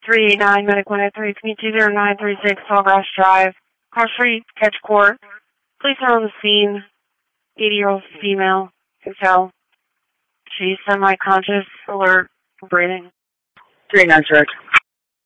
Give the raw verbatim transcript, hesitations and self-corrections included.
three eight nine, Medic one eight three, Commute two zero nine three six, Tallgrass Drive, Cross Street, Catch Court. Police are on the scene. eighty-year-old female, hotel. She's semi-conscious, alert, breathing. three nine, direct.